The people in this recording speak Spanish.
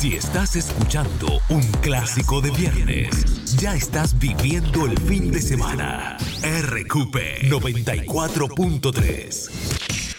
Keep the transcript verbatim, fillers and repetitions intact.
Si estás escuchando un clásico de viernes, ya estás viviendo el fin de semana. R Q P noventa y cuatro punto tres.